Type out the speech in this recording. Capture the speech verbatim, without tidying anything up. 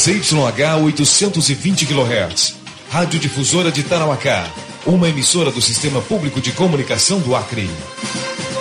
C Y H oitocentos e vinte quilohertz. Rádio Difusora de Tarauacá, uma emissora do Sistema Público de Comunicação do Acre.